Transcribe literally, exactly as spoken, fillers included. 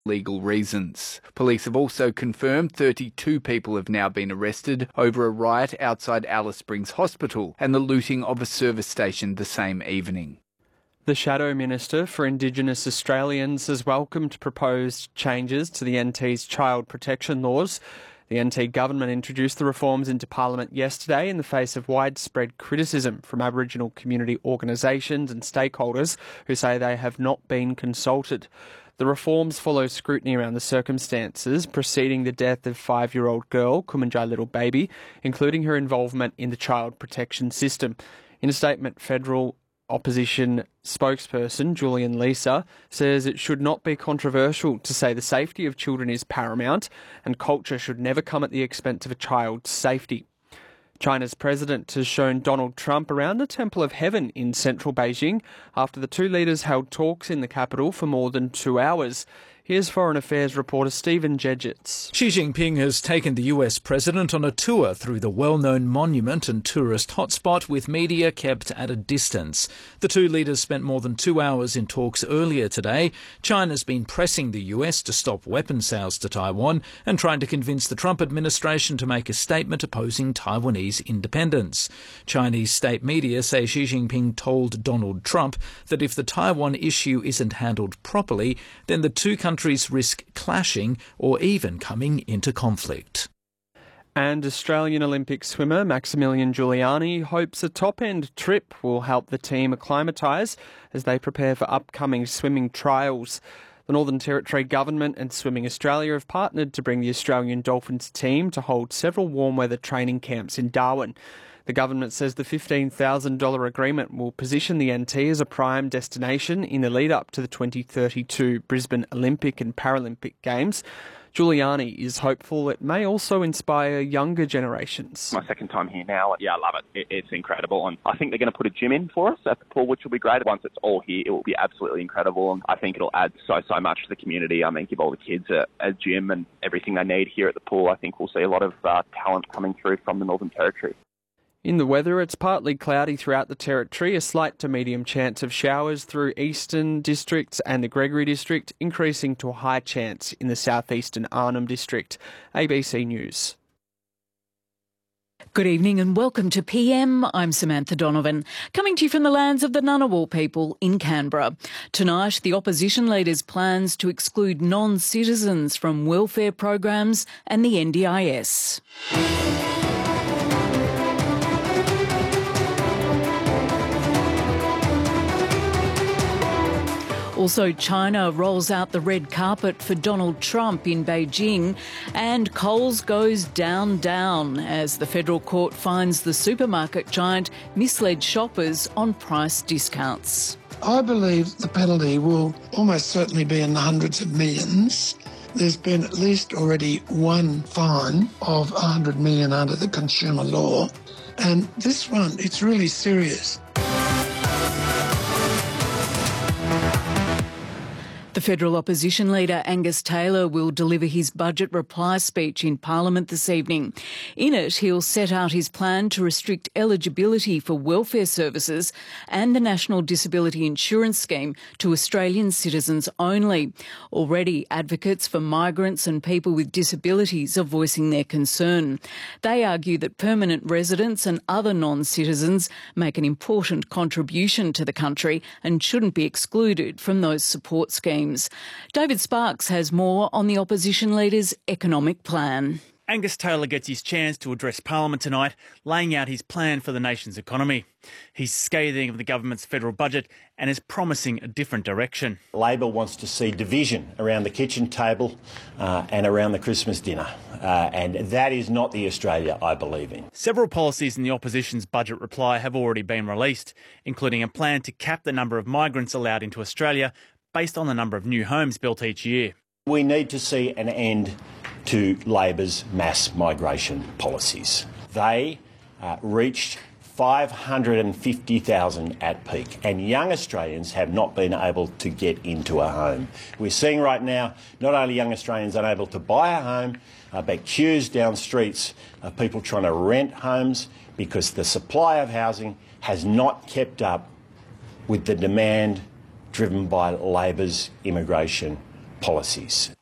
legal reasons. Police have also confirmed thirty-two people have now been arrested over a riot outside Alice Springs Hospital and the looting of a service station the same evening. The Shadow Minister for Indigenous Australians has welcomed proposed changes to the N T's child protection laws. The N T government introduced the reforms into Parliament yesterday in the face of widespread criticism from Aboriginal community organisations and stakeholders who say they have not been consulted. The reforms follow scrutiny around the circumstances preceding the death of five-year-old girl, Kumanjai Little Baby, including her involvement in the child protection system. In a statement, federal opposition spokesperson Julian Leeser says it should not be controversial to say the safety of children is paramount and culture should never come at the expense of a child's safety. China's president has shown Donald Trump around the Temple of Heaven in central Beijing after the two leaders held talks in the capital for more than two hours. Here's Foreign Affairs reporter Stephen Jedgetts. Xi Jinping has taken the U S president on a tour through the well-known monument and tourist hotspot, with media kept at a distance. The two leaders spent more than two hours in talks earlier today. China's been pressing the U S to stop weapon sales to Taiwan and trying to convince the Trump administration to make a statement opposing Taiwanese independence. Chinese state media say Xi Jinping told Donald Trump that if the Taiwan issue isn't handled properly, then the two countries Countries risk clashing or even coming into conflict. And Australian Olympic swimmer Maximilian Giuliani hopes a top-end trip will help the team acclimatise as they prepare for upcoming swimming trials. The Northern Territory Government and Swimming Australia have partnered to bring the Australian Dolphins team to hold several warm-weather training camps in Darwin. The government says the fifteen thousand dollars agreement will position the N T as a prime destination in the lead-up to the twenty thirty-two Brisbane Olympic and Paralympic Games. Giuliani is hopeful it may also inspire younger generations. My second time here now. Yeah, I love it. it. It's incredible. And I think they're going to put a gym in for us at the pool, which will be great. Once it's all here, it will be absolutely incredible. And I think it'll add so, so much to the community. I mean, give all the kids a, a gym and everything they need here at the pool. I think we'll see a lot of uh, talent coming through from the Northern Territory. In the weather, it's partly cloudy throughout the Territory, a slight to medium chance of showers through eastern districts and the Gregory district, increasing to a high chance in the southeastern Arnhem district. A B C News. Good evening and welcome to P M. I'm Samantha Donovan, coming to you from the lands of the Ngunnawal people in Canberra. Tonight, the opposition leaders' plans to exclude non-citizens from welfare programs and the N D I S. Also, China rolls out the red carpet for Donald Trump in Beijing, and Coles goes down, down as the federal court finds the supermarket giant misled shoppers on price discounts. I believe the penalty will almost certainly be in the hundreds of millions. There's been at least already one fine of one hundred million under the consumer law, and this one, it's really serious. The federal opposition leader Angus Taylor will deliver his budget reply speech in Parliament this evening. In it, he'll set out his plan to restrict eligibility for welfare services and the National Disability Insurance Scheme to Australian citizens only. Already, advocates for migrants and people with disabilities are voicing their concern. They argue that permanent residents and other non-citizens make an important contribution to the country and shouldn't be excluded from those support schemes. David Sparks has more on the opposition leader's economic plan. Angus Taylor gets his chance to address Parliament tonight, laying out his plan for the nation's economy. He's scathing of the government's federal budget and is promising a different direction. Labor wants to see division around the kitchen table uh, and around the Christmas dinner, uh, and that is not the Australia I believe in. Several policies in the opposition's budget reply have already been released, including a plan to cap the number of migrants allowed into Australia based on the number of new homes built each year. We need to see an end to Labor's mass migration policies. They uh, reached five hundred fifty thousand at peak, and young Australians have not been able to get into a home. We're seeing right now not only young Australians unable to buy a home, uh, but queues down streets of people trying to rent homes because the supply of housing has not kept up with the demand driven by Labor's immigration policies.